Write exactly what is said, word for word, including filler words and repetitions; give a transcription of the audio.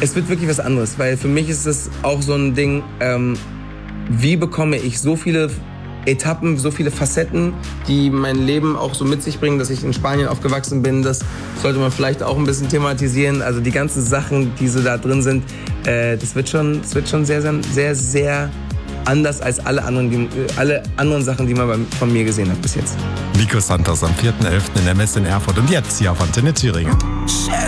Es wird wirklich was anderes, weil für mich ist es auch so ein Ding, ähm, wie bekomme ich so viele Etappen, so viele Facetten, die mein Leben auch so mit sich bringen, dass ich in Spanien aufgewachsen bin. Das sollte man vielleicht auch ein bisschen thematisieren. Also die ganzen Sachen, die so da drin sind, äh, das wird schon, das wird schon sehr, sehr, sehr, sehr anders als alle anderen, die, alle anderen Sachen, die man von mir gesehen hat bis jetzt. Nico Santos am vierten elften in der Messe in Erfurt und jetzt hier auf Antenne Thüringen.